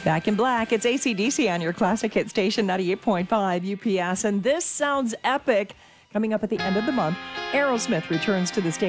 Back in Black, it's AC/DC on your classic hit station, 98.5 UPS. And this sounds epic. Coming up at the end of the month, Aerosmith returns to the stage.